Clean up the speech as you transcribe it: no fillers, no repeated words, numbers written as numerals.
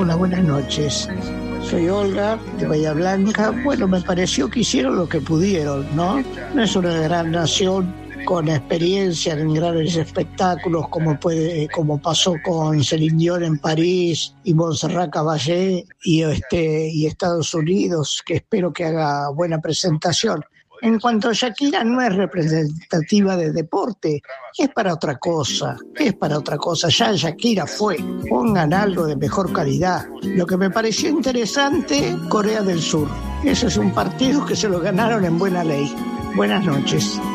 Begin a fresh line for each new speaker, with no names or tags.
Hola, buenas noches. Soy Olga, de Bahía Blanca. Bueno, me pareció que hicieron lo que pudieron, ¿no? No es una gran nación con experiencia en grandes espectáculos como pasó con Celine Dion en París y Montserrat Caballé y Estados Unidos, que espero que haga buena presentación. En cuanto a Shakira, no es representativa de deporte, es para otra cosa, ya Shakira fue, pongan algo de mejor calidad. Lo que me pareció interesante, Corea del Sur, ese es un partido que se lo ganaron en buena ley. Buenas noches.